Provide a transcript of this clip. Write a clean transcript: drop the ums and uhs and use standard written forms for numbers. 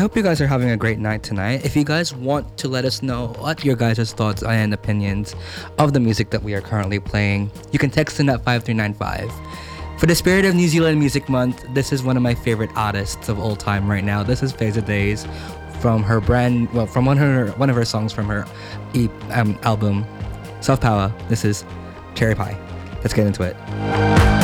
hope you guys are having a great night tonight. If you guys want to let us know what your guys' thoughts and opinions of the music that we are currently playing, you can text in at 5395. For the spirit of New Zealand Music Month, this is one of my favorite artists of all time right now. This is Phase Days from her from one of her songs from her album Self Power. This is Cherry Pie. Let's get into it.